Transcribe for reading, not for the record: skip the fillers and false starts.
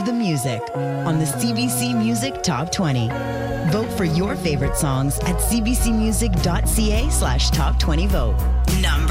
of the music on the CBC Music Top 20. Vote for your favorite songs at cbcmusic.ca/top20vote. Number